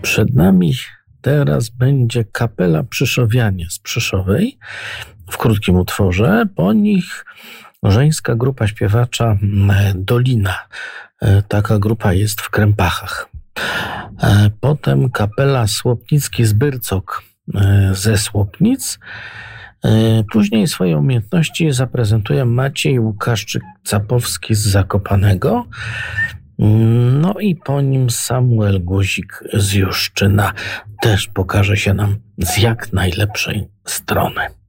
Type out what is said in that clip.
Przed nami teraz będzie kapela Przyszowianie z Przyszowej w krótkim utworze. Po nich żeńska grupa śpiewacza Dolina. Taka grupa jest w Krępachach. Potem kapela Słopnicki z Byrcok ze Słopnic. Później swoje umiejętności zaprezentuje Maciej Łukaszczyk-Capowski z Zakopanego. No i po nim Samuel Guzik z Juszczyna też pokaże się nam z jak najlepszej strony.